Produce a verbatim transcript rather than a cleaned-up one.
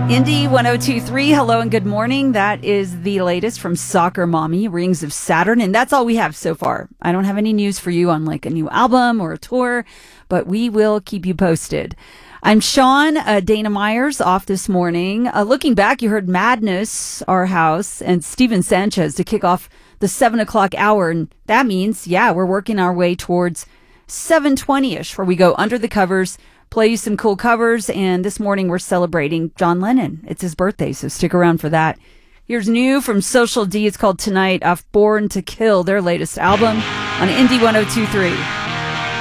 Indy one oh two point three, hello and good morning. That is the latest from Soccer Mommy, Rings of Saturn. And that's all we have so far. I don't have any news for you on like a new album or a tour, but we will keep you posted. I'm Sean. uh, Dana Myers off this morning. Uh, looking back, you heard Madness, Our House, and Steven Sanchez to kick off the seven o'clock hour. And that means, yeah, we're working our way towards seven twenty-ish, where we go under the covers, play you some cool covers, and this morning we're celebrating John Lennon. It's his birthday, so stick around for that. Here's new from Social D. It's called Tonight off Born to Kill, their latest album on Indy one oh two point three.